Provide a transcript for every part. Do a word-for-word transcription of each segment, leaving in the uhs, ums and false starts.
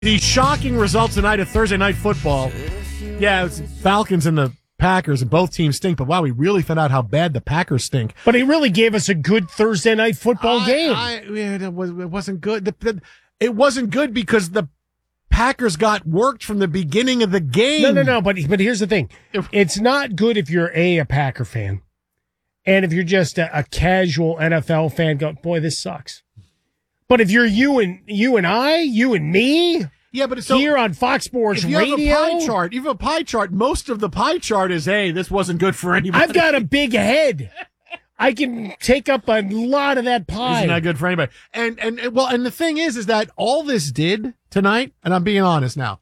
The shocking results tonight of Thursday Night Football. Yeah, it's Falcons and the Packers, and both teams stink, but wow, we really found out how bad the Packers stink. But he really gave us a good Thursday Night Football I, game. I, yeah, it, was, it wasn't good. The, the, it wasn't good because the Packers got worked from the beginning of the game. No, no, no, but, but here's the thing. It's not good if you're, A, a Packer fan, and if you're just a, a casual N F L fan, go, boy, this sucks. But if you're you and you and I, you and me, yeah, but it's so, here on Fox Sports if you Radio, have a pie chart, you have a pie chart. Most of the pie chart is, hey, this wasn't good for anybody. I've got a big head. I can take up a lot of that pie. It's not good for anybody. And and well, and the thing is, is that all this did tonight, and I'm being honest now,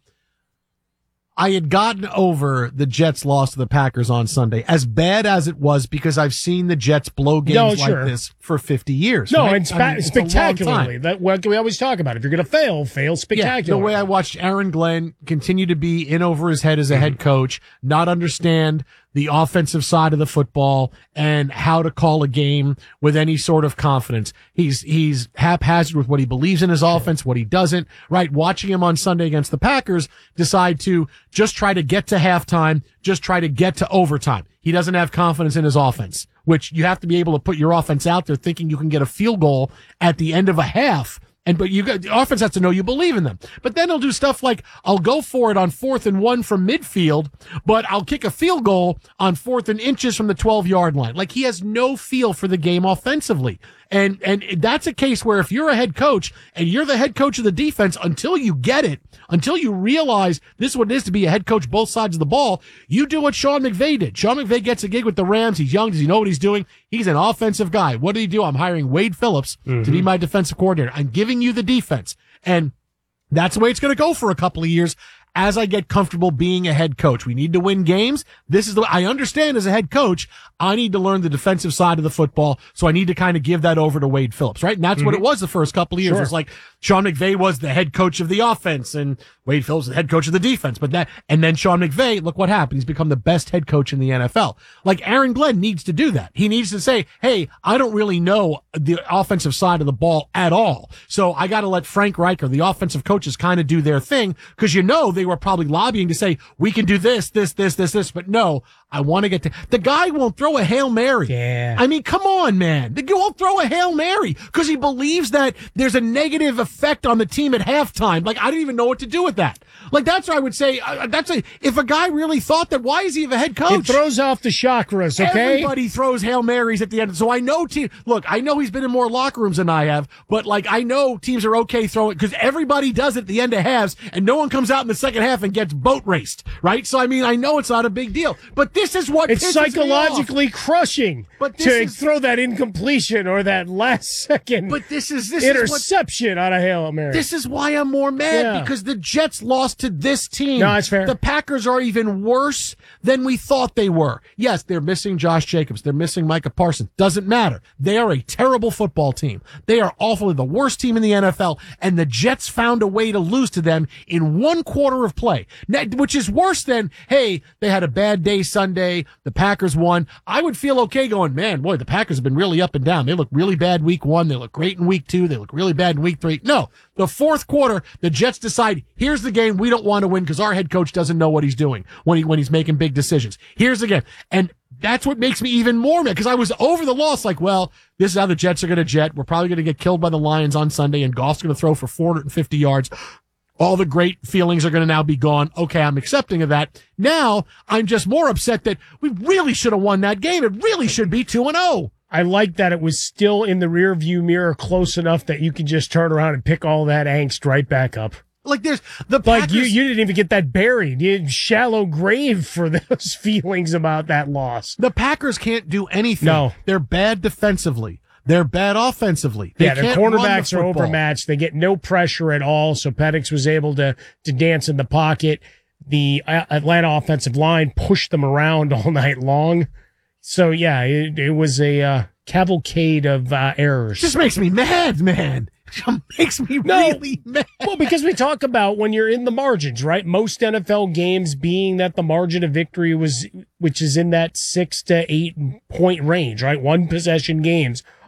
I had gotten over the Jets' loss to the Packers on Sunday, as bad as it was, because I've seen the Jets blow games no, like sure. this for fifty years. No, right? and spa- I mean, spectacularly. That what we always talk about. If you're going to fail, fail spectacularly. Yeah, the way I watched Aaron Glenn continue to be in over his head as a mm-hmm. head coach, not understand the offensive side of the football and how to call a game with any sort of confidence. He's, he's haphazard with what he believes in his offense, what he doesn't, right? Watching him on Sunday against the Packers decide to just try to get to halftime, just try to get to overtime. He doesn't have confidence in his offense, which you have to be able to put your offense out there thinking you can get a field goal at the end of a half. And, but you got, the offense has to know you believe in them. But then he'll do stuff like, I'll go for it on fourth and one from midfield, but I'll kick a field goal on fourth and inches from the twelve yard line. Like, he has no feel for the game offensively. And, and that's a case where if you're a head coach and you're the head coach of the defense, until you get it, until you realize this is what it is to be a head coach both sides of the ball, you do what Sean McVay did. Sean McVay gets a gig with the Rams. He's young. Does he know what he's doing? He's an offensive guy. What did he do? I'm hiring Wade Phillips mm-hmm. to be my defensive coordinator. I'm giving you the defense. And that's the way it's going to go for a couple of years. As I get comfortable being a head coach, we need to win games. This is the, I understand as a head coach, I need to learn the defensive side of the football. So I need to kind of give that over to Wade Phillips, right? And that's mm-hmm. what it was the first couple of years. Sure. It's like Sean McVay was the head coach of the offense and Wade Phillips the head coach of the defense. But that, and then Sean McVay, look what happened. He's become the best head coach in the N F L. Like, Aaron Glenn needs to do that. He needs to say, hey, I don't really know the offensive side of the ball at all. So I got to let Frank Reich or the offensive coaches kind of do their thing, because you know they were probably lobbying to say, we can do this, this, this, this, this. But no, I want to get to, the guy won't throw a Hail Mary. Yeah. I mean, come on, man. The guy won't throw a Hail Mary because he believes that there's a negative effect on the team at halftime. Like, I don't even know what to do with that. Like, that's what I would say. Uh, that's a, if a guy really thought that, why is he the head coach? It throws off the chakras, okay? Everybody throws Hail Marys at the end. So I know team, look, I know he's been in more locker rooms than I have, but like, I know teams are okay throwing, because everybody does it at the end of halves, and no one comes out in the second half and gets boat raced, right? So I mean, I know it's not a big deal, but this is what it's psychologically crushing but to is, throw that incompletion or that last second but this is this interception is what, out of Hail Mary. This is why I'm more mad, yeah. because the Jets lost to this team. No, it's fair. The Packers are even worse than we thought they were. Yes, they're missing Josh Jacobs. They're missing Micah Parsons. Doesn't matter. They are a terrible football team. They are awfully the worst team in the N F L, and the Jets found a way to lose to them in one quarter of play, which is worse than, hey, they had a bad day Sunday, the Packers won. I would feel okay going, man, boy, the Packers have been really up and down. They look really bad week one. They look great in week two. They look really bad in week three. No, the fourth quarter, the Jets decide, here's the game we don't want to win because our head coach doesn't know what he's doing when he, when he's making big decisions. Here's the game. And that's what makes me even more mad, because I was over the loss like, well, this is how the Jets are going to jet. We're probably going to get killed by the Lions on Sunday, and Goff's going to throw for four hundred fifty yards. All the great feelings are going to now be gone. Okay, I'm accepting of that. Now, I'm just more upset that we really should have won that game. It really should be two and oh. I like that it was still in the rear view mirror close enough that you can just turn around and pick all that angst right back up. Like, there's the Like, Packers, you, you didn't even get that buried. You had shallow grave for those feelings about that loss. The Packers can't do anything. No. They're bad defensively. They're bad offensively. They yeah, their can't cornerbacks run the are overmatched. They get no pressure at all, so Penix was able to, to dance in the pocket. The Atlanta offensive line pushed them around all night long. So, yeah, it, it was a uh, cavalcade of uh, errors. Just makes me mad, man. It makes me no. really mad. Well, because we talk about when you're in the margins, right? Most N F L games being that the margin of victory was, which is in that six to eight point range, right? One possession games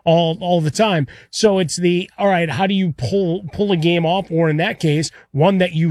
all all the time. So it's the all right. How do you pull pull a game off, or in that case, one that you